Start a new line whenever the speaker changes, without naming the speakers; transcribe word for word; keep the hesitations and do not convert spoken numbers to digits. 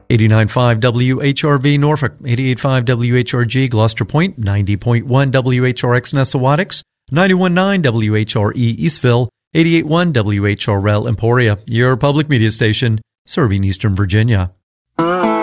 eighty-nine point five W H R V Norfolk, eighty-eight point five W H R G Gloucester Point, ninety point one W H R X Nessawadox, ninety-one point nine W H R E Eastville, eighty-eight point one W H R L Emporia, your public media station serving Eastern Virginia.